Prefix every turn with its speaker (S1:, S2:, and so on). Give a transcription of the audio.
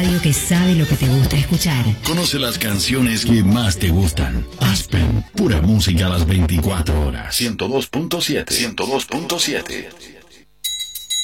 S1: radio que sabe lo que te gusta escuchar.
S2: Conoce las canciones que más te gustan. Aspen, pura música a las 24 horas. 102.7. 102.7.